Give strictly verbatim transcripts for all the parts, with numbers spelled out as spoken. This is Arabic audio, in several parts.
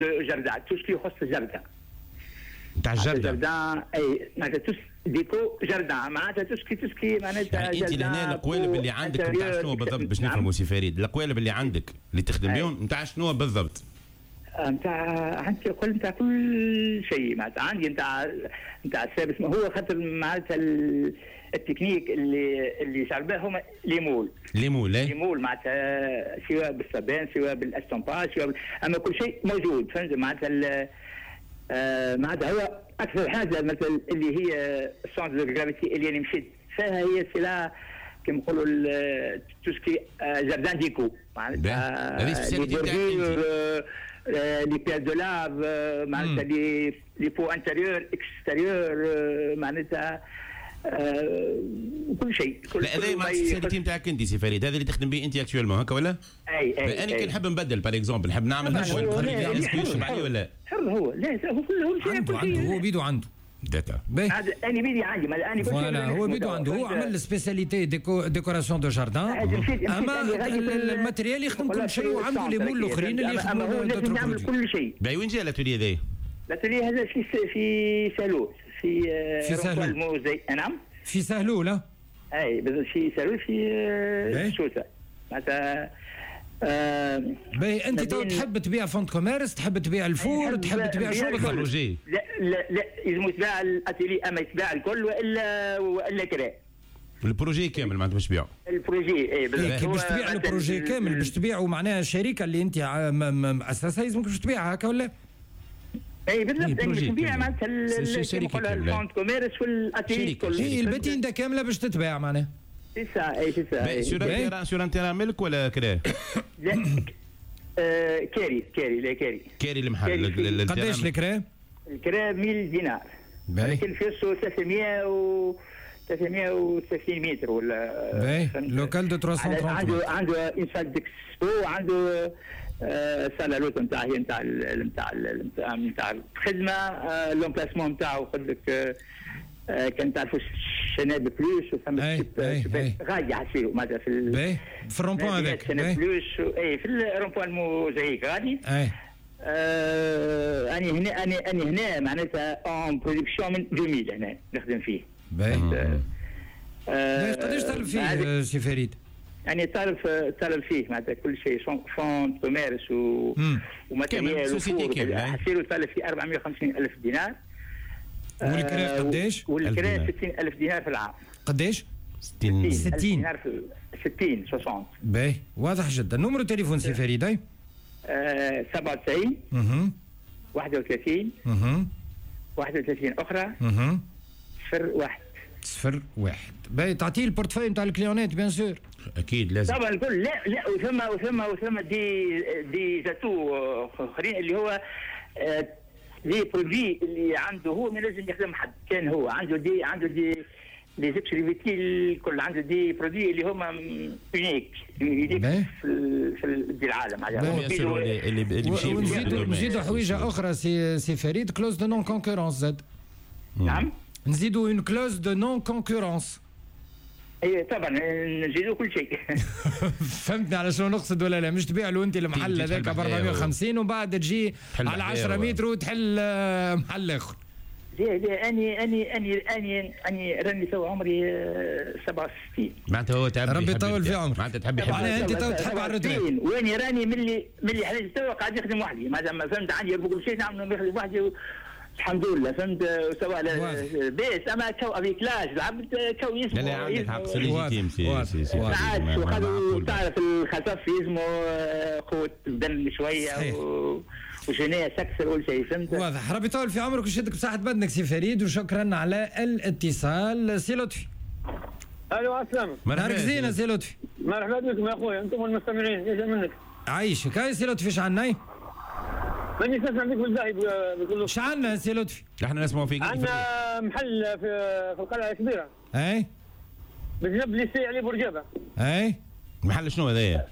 جردان توسكي يخص الجردان نتاع الجردة اي معناتها توس ديكو جردان معناتها توسكي توسكي معناتها يعني انت لهنا القوالب اللي عندك نتاع شنو بالضبط باش نفهموا سي فريد؟ القوالب اللي عندك اللي تخدم بهم نتاع شنو بالضبط؟ نتاع عندي قوالب نتاع كل شيء معناتها عندي نتاع نتاع السابس هو خاطر معناتها التكنيك اللي اللي شرباه هما ليمول ليمول اي ليمول معناتها سواء بالصبان سواء بالاستومباج سواء بال... اما كل شيء موجود فهمت معناتها آه معناتها هو اكثر حاجه مثلا اللي هي السونس دو جرافيتي اللي انا مشيت فيها هي سلا كما نقولوا توسكي جاردان ديكو معناتها هذه سبيسياليتي لي بياس دو لاف معناتها لي لي بو انتيريور اكستيريور معناتها كل شيء كل لا هذا مع السيرتي نتاعك انت سي فريد هذا اللي تخدم به انت اكشوالمون هكا ولا؟ اي اي انا كي نحب نبدل باغ اكزومبل نحب نعمل هكا نخرج لي انسكريبشن عليه ولا؟ حر هو لا هو كله شيء عنده عنده هو بيدو عنده داتا هذا انا بيدي عندي ما انا فوالا هو بيدو عنده هو عمل سبيسياليتي ديكو ديكوراسيون دو جاردان اما الماتريال يخدم كل شيء وعنده لي مول الاخرين اللي يخدموا هو لازم يعمل كل شيء. باهي وين جا الاتولي هذا؟ الاتولي هذا في في سالوت في في سهلول نعم في سهلول لا اي في سالوت في سوسه معناتها آه باهي انت تو تحب تبيع فونت كوميرس تحب تبيع الفور تحب تبيع شو البروجي؟ لا لا لا لازم يتباع الاتيلي اما يتباع الكل والا والا كراء البروجي كامل معناتها باش تبيعه البروجي اي بالضبط باش تبيع البروجي كامل باش تبيعه معناها الشركه اللي انت مؤسسها لازمك باش تبيعها هكا ولا؟ اي بالضبط باش تبيع معناتها الفونت كوميرس والاتيلي كله اي البتين ده كامله باش تتباع معناها سي سا اي سي سا سور ان سور ان تيران ملك ولا كرا؟ لا كاري كاري لا كاري كاري المحل قداش الكرا؟ الكرا مية دينار لكن فيه ثلاثمية و ثلاثمية وثلاثين متر ولا باهي لوكال دو ثلاثمية وثلاثين عنده عنده انسال ديكسبو عنده سالالوت نتاع هي نتاع نتاع نتاع الخدمه لومبلاسمون نتاعو قلت لك كان تعرفوا شناب بلوس وفما شباب غادي حسيو معناتها في باهي في الرومبوان هذاك شناب بلوس اي في الرومبوان الموزايك غادي اي اني هنا اني اني هنا معناتها اون برودكسيون من ألفين هنا نخدم فيه باهي باهي قداش تعرف فيه سي فريد؟ يعني تعرف تعرف فيه معناتها كل شيء فون كوميرس و وماتيريال وفور حسيرو تعرف فيه أربعمية وخمسين ألف دينار والكراء قداش؟ والكراء ستين ألف دينار في العام. قداش؟ ستين ستين دينار في ستين ستين. باهي واضح جدا. نمرو تليفون سي فريد اي؟ سبعة وتسعين اها واحد وثلاثين اها واحد وثلاثين أخرى اها صفر واحد صفر واحد. باهي تعطيه البورتفوي نتاع الكليونات بيان سور. اكيد لازم طبعا الكل لا لا وثم وثم وثم دي دي جاتو اخرين اللي هو لي برودوي اللي عنده هو ما لازم يخدم حد كان هو عنده دي عنده دي لي زيكسكلوزيفيتي الكل عنده دي برودوي اللي هما يونيك يونيك في في العالم هذا اللي اللي ونزيدوا نزيدوا حويجه اخرى سي سي فريد كلوز دو نون كونكورونس زاد. نعم نزيدوا اون كلوز دو نون كونكورونس. اي طبعا نزيدوا كل شيء. فهمتني على شنو نقصد ولا لا؟ مش تبيع له انت المحل هذاك ب أربعمية وخمسين وبعد تجي على عشرة متر وتحل محل اخر. لا لا اني اني اني اني اني راني تو عمري سبعة وستين. معناتها هو تعب ربي يطول في عمرك. معناتها تحب يحب معناتها انت تو تحب على الرتبه. واني راني ملي ملي حليت تو قاعد نخدم وحدي ما فهمت عندي كل شيء نعمل نخدم وحدي الحمد لله فهمت سواء بيس اما كو افيك لاج العبد كو يسمو لا لا عندك حق سليجيتيم سي سي سي ساعات وخذوا تعرف الخسف يسمو قوه الدم شويه وجنيه سكسر كل شيء فهمت. واضح. ربي يطول في عمرك ويشدك بصحة بدنك سي فريد وشكرا على الاتصال. سي لطفي. الو السلام. نهارك زينه سي لطفي. مرحبا بكم يا اخويا انتم المستمعين يجي منك. عايشك. هاي سي لطفي ايش عنا؟ ماني نسمع بك بالزاهي بكل. ايش عنا سي لطفي؟ احنا نسمعوا فيك. عندنا محل في في القلعه الكبيره. اي. بجنب ليسي علي بورجابه. اي. محل شنو هذايا؟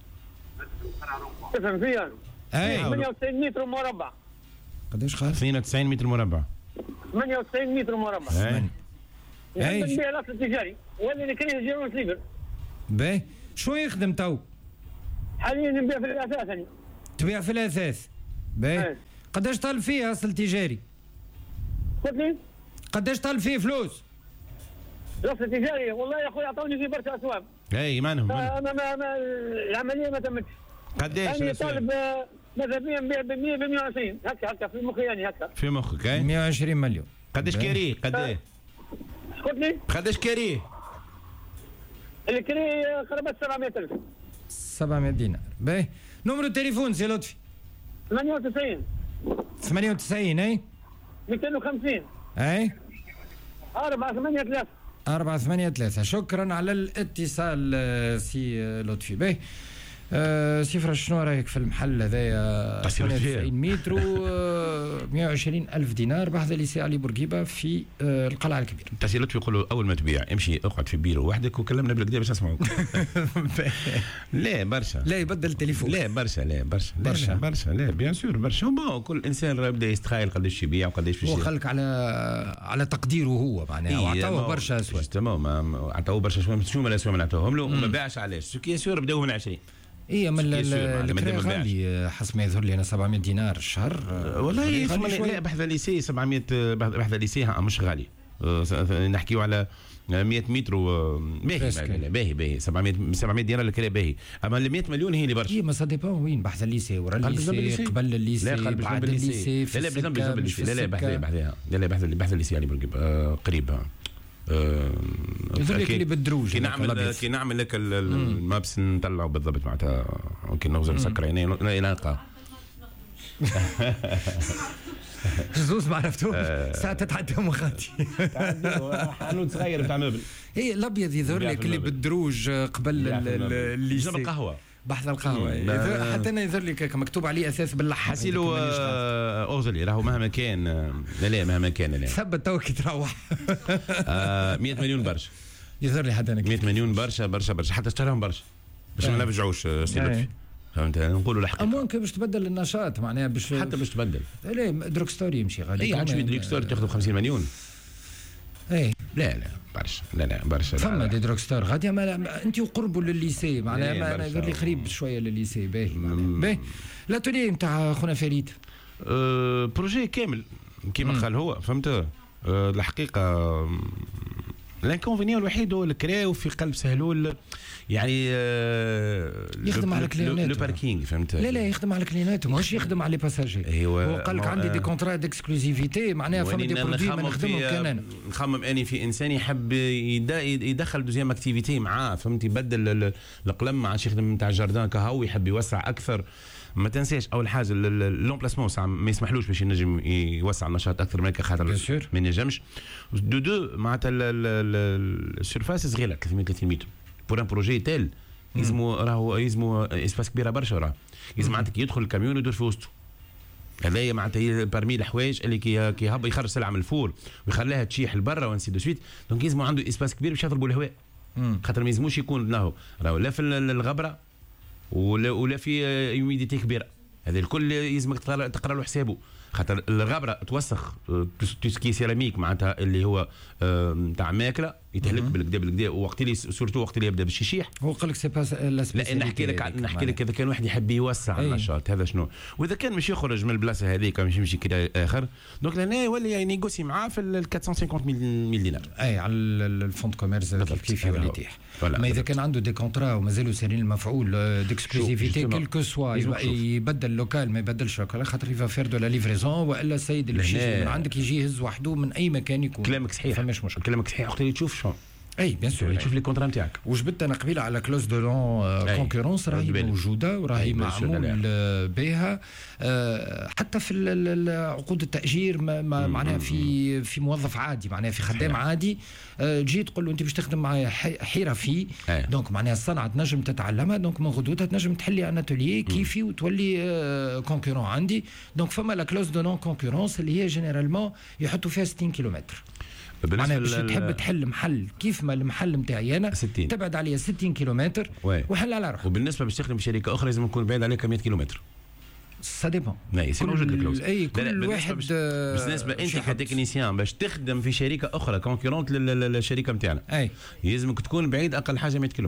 تفهم فيها؟ اي. ثمانية وتسعين متر مربع. قداش خالد؟ اثنين وتسعين متر مربع. ثمانية وتسعين متر مربع. اي. اي. نبيع الاصل التجاري ولا نكريه جيرون سليبر. باهي. شو يخدم تو؟ حاليا نبيع في الاثاث. تبيع في الاثاث. باهي قداش طالب فيه اصل تجاري؟ قلت لي قداش طالب فيه فلوس؟ رأس تجاري والله يا اخوي اعطوني في برشا اسواق. اي مانهم ما ما ما العمليه ما تمتش. قداش؟ انا طالب ماذا بيا نبيع ب مية ب مية وعشرين هكا هكا في مخي يعني هكا. في مخك اي مية وعشرين مليون. قداش كاريه؟ قداش؟ قلت لي قداش كاريه؟ الكري قرابة سبعمية ألف. سبعمية دينار. باهي نمرو التليفون سي لطفي؟ ثمانية وتسعين ثمانية وتسعين اي مئتين وخمسين اي أربعة ثمانية ثلاثة أربعة ثمانية ثلاثة. شكرا على الاتصال سي لطفي. باهي أه صفر شنو رايك في المحل هذايا؟ ثمانية وتسعين متر و مية وعشرين ألف دينار بحذا ليسي علي بورقيبه في أه القلعه الكبيره. تسي لطفي يقول له اول ما تبيع امشي اقعد في بيرو وحدك وكلمنا بالكدا باش نسمعوك. لا برشا لا يبدل التليفون. لا برشا لا برشا برشا برشا لا بيان سور برشا. بون كل انسان راه يبدا يستخايل قداش يبيع وقداش باش هو خلك على على تقديره هو معناها وعطاوه برشا اسواق. تمام عطاوه برشا اسواق. شنو هما الاسواق اللي عطاوهم له وما باعش علاش؟ سكي سور بداو من عشرين. ايه من الكرا غالي حسب ما يظهر لي انا سبعمية دينار الشهر. والله لا بحذا ليسي سبعمية بحذا ليسي مش غالي. نحكيو على مية متر باهي باهي باهي سبعمية سبعمية دينار الكرا باهي. اما ال مية مليون هي اللي برشا. ايه ما سا ديبون وين بحذا الليسي ورا الليسي قبل الليسي بعد الليسي. لا لا بجنب الليسي. لا لا بحذا بحذا لا لا بحذا بحذا الليسي علي قريب. يظهر لك اللي بالدروج كي نعمل كي نعمل لك المابس نطلعوا بالضبط معناتها كي نوزن نسكر عيني نلقى زوز ما عرفتوش ساعة تتعدى مخاتي حانوت صغير بتاع مبل. هي الابيض يظهر لك اللي بالدروج قبل اللي جنب القهوه بحث القهوه حتى انا يظهر لك مكتوب عليه اساس باللحم. حسيلو اوزلي راهو مهما كان لا لا مهما كان لا ثبت تو كي تروح. مية مليون برشا يظهر لي حتى انا مية مليون برشا برشا برشا حتى اشتراهم برشا باش ما نرجعوش سي لطفي. فهمت نقولوا الحقيقه. ممكن باش تبدل النشاط معناها باش حتى باش تبدل. لا دروك ستوري يمشي غادي. اي عاد شويه دروك ستوري تاخذ خمسين مليون. اي لا لا برشا لا لا برشا. فما دي دروك ستور غادي انت وقربوا للليسي معناها انا يقول لي قريب شويه للليسي. باهي باهي الاتولي نتاع خونا فريد أه بروجي كامل كيما قال هو فهمت. أه الحقيقه الانكونفينيون الوحيد هو الكراو في قلب سهلول يعني آه يخدم على الكلينات لو باركينغ فهمت. لا لا يخدم على الكلينات ماهوش يخدم على لي باساجي. هو قال لك عندي دي كونترا ديكسكلوزيفيتي معناها فما دي برودوي ما نخدمهم كان انا نخمم اني في انسان يحب يدخل دوزيام اكتيفيتي معاه فهمت. يبدل القلم ما عادش يخدم نتاع الجاردان كهو يحب يوسع اكثر. ما تنساش اول حاجه لومبلاسمون ما يسمحلوش باش ينجم يوسع النشاط اكثر من هيك خاطر ما ينجمش. دو دو معناتها السيرفاس صغيره ثلاثمية وثلاثين متر بور ان بروجي تيل يلزمو راهو يلزمو اسباس كبيره برشا راه يلزم معناتها يدخل الكاميون ويدور في وسطه. هذايا معناتها برمي الحوايج اللي كي كيهب يخرج سلعه من الفور ويخليها تشيح لبرا وانسي دو سويت. دونك يلزمو عنده اسباس كبير باش يضربوا الهواء خاطر ما يلزموش يكون راهو راهو لا في الغبره ولا ولا في يوميديتي كبيره. هذا الكل يلزمك تقرا له حسابه خاطر الغبره توسخ تسكي سيراميك معناتها اللي هو نتاع ماكله يتهلك بالكدا بالكدا وقت اللي سورتو وقت اللي يبدا باش يشيح. هو قال لك سي با لا نحكي لك نحكي لك اذا كان واحد يحب يوسع النشاط هذا شنو واذا كان مش يخرج من البلاصه هذيك مش يمشي كذا اخر دونك لهنا يولي يعني ينيغوسي معاه في ال أربعمية وخمسين ميل دينار. اي على الفوند كوميرس كيف يولي يتيح. ما اذا كان عنده دي كونترا ومازالوا سارين المفعول ديكسكلوزيفيتي كيل كو سوا يبدل لوكال ما يبدلش لوكال خاطر يفا فير دو لا ليفريزون والا السيد اللي يجي من عندك يجي يهز وحده من اي مكان يكون. كلامك صحيح فماش مشكل. كلامك صحيح وقت اللي تشوف شو اي بيان سور تشوف لي كونترا نتاعك. وجبت انا قبيله على كلوز دو لون كونكورونس راهي موجوده وراهي معمول بها حتى في عقود التاجير معناها في في موظف عادي معناها في خدام عادي تجي تقول له انت باش تخدم معايا حرفي دونك معناها الصنعه تنجم تتعلمها دونك من غدوتها تنجم تحلي ان اتوليي كيفي وتولي كونكورون عندي. دونك فما لا كلوز دو لون كونكورونس اللي هي جينيرالمون يحطوا فيها ستين كيلومتر. معناها باش تحب تحل محل كيف ما المحل نتاعي انا ستين. تبعد عليا ستين كيلومتر وحل على روحك. وبالنسبه باش تخدم في شركه اخرى لازم يكون بعيد عليك مية كيلومتر. سا ديبون لا سي موجود الكلوز. اي كل واحد بالنسبه انت كتكنيسيان باش تخدم في شركه اخرى كونكورونت للشركه نتاعنا اي يلزمك تكون بعيد اقل حاجه مية كيلومتر.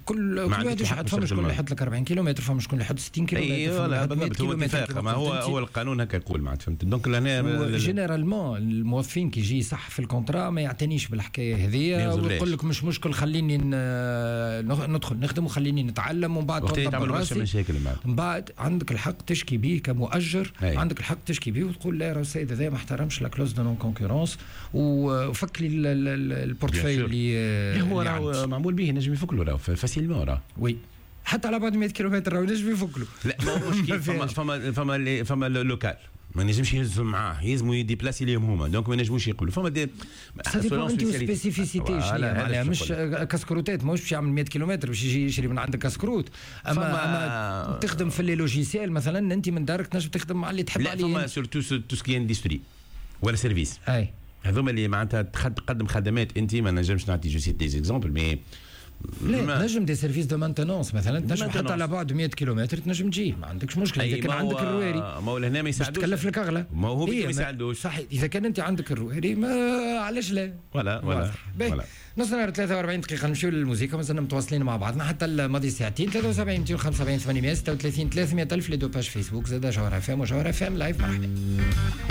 كل كل واحد يشحط، فما شكون اللي يحط لك أربعين كيلومتر، فما شكون اللي يحط ستين كيلومتر. اي ولا بالضبط، هو اتفاق، ما هو هو القانون هكا يقول معناتها فهمت. دونك لهنا جينيرالمون الموظفين كي يجي صح في الكونترا ما يعتنيش بالحكايه هذه، ويقول لك مش مشكل خليني ندخل نخدم وخليني نتعلم ومن بعد تعمل برشا مشاكل. من بعد عندك الحق تشكي به كمؤجر، هي. عندك الحق تشكي به وتقول لا راه السيد هذا ما احترمش لا كلوز دو نون كونكورونس وفك لي البورتفوي اللي هو راه معمول به نجم يفك له راه فاسيلمون راه. وي حتى على بعد مئة كيلومتر راه نجم يفك له. لا مشكل فما فما فما فما لوكال ما نجمش يهزوا معاه، يلزموا يديبلاسي ليهم هما، دونك ما نجموش يقولوا فما دي انت سبيسيفيسيتي شنو معناها، مش كاسكروتات ماهوش باش يعمل مئة كيلومتر باش يجي يشري من عندك كاسكروت. اما اما تخدم في لي لوجيسيال مثلا انت من دارك تنجم تخدم مع اللي تحب عليه. فما سورتو تو سكي اندستري ولا سيرفيس، اي هذوما اللي معناتها تقدم خدمات انت ما نجمش نعطي جو سيت دي اكزامبل مي لا تنجم دي سيرفيس دو مانتينونس مثلا تنجم حتى على بعد مئة كيلومتر تنجم تجي ما عندكش مشكله. اذا كان عندك الرواري ما هو لهنا ما يساعدوش، تكلف لك اغلى، ما هو ما يساعدوش صحيح. اذا كان انت عندك الرواري ما علاش لا ولا ولا ولا. نص نهار ثلاثة وأربعين دقيقه نمشيو للموسيقى، مازلنا متواصلين مع بعضنا حتى الماضي ساعتين. ثلاثة وسبعين مئتين وخمسة وسبعين ثمانمئة وستة وثلاثين ثلاثمئة ألف لي دو باج فيسبوك زاد جوهر اف ام وجوهر اف ام لايف. مرحبا.